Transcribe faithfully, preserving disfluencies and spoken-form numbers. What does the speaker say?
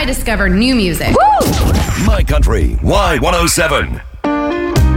I discover new music. My Country Y one oh seven.